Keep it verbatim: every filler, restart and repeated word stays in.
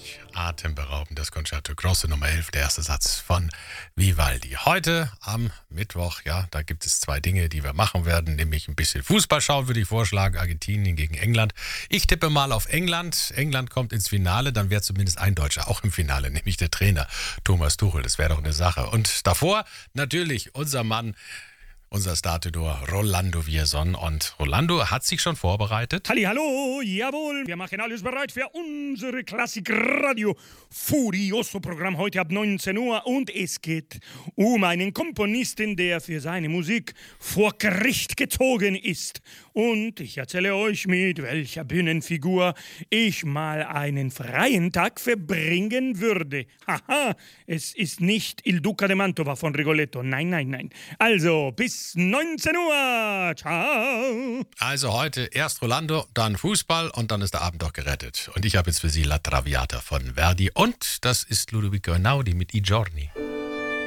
Wirklich atemberaubend, das Concerto Grosso Nummer elf, der erste Satz von Vivaldi. Heute am Mittwoch, ja, da gibt es zwei Dinge, die wir machen werden, nämlich ein bisschen Fußball schauen, würde ich vorschlagen, Argentinien gegen England. Ich tippe mal auf England. England kommt ins Finale, dann wäre zumindest ein Deutscher auch im Finale, nämlich der Trainer Thomas Tuchel. Das wäre doch eine Sache. Und davor natürlich unser Mann, unser Startenor Rolando Villazón. Und Rolando hat sich schon vorbereitet. Hallo, jawohl, wir machen alles bereit für unsere Klassikradio Furioso Programm heute ab neunzehn Uhr und es geht um einen Komponisten, der für seine Musik vor Gericht gezogen ist. Und ich erzähle euch, mit welcher Bühnenfigur ich mal einen freien Tag verbringen würde. Haha, es ist nicht Il Duca de Mantova von Rigoletto. Nein, nein, nein. Also, bis neunzehn Uhr. Ciao. Also heute erst Rolando, dann Fußball und dann ist der Abend doch gerettet. Und ich habe jetzt für Sie La Traviata von Verdi und das ist Ludovico Einaudi mit I Giorni.